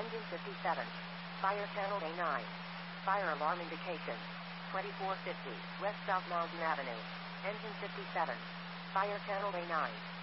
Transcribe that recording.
Engine 57. Fire channel A9. Fire alarm indication. 2450 West South Mountain Avenue. Engine 57. Fire channel A9.